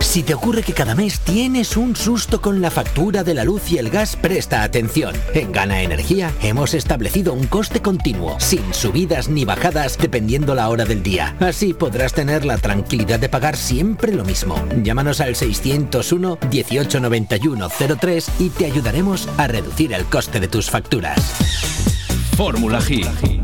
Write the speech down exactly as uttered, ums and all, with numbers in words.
Si te ocurre que cada mes tienes un susto con la factura de la luz y el gas, presta atención. En Gana Energía hemos establecido un coste continuo, sin subidas ni bajadas dependiendo la hora del día. Así podrás tener la tranquilidad de pagar siempre lo mismo. Llámanos al seiscientos uno, dieciocho noventa y uno cero tres y te ayudaremos a reducir el coste de tus facturas. Fórmula G.